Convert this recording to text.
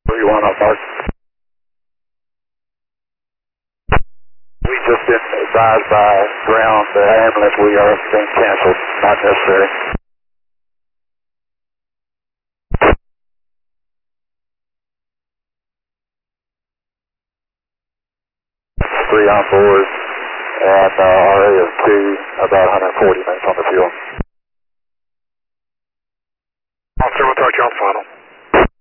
31 on Mark. We just been advised by ground the ambulance we are being canceled, not necessary. 3 on board, and RA is 2, about 140 minutes on the fuel.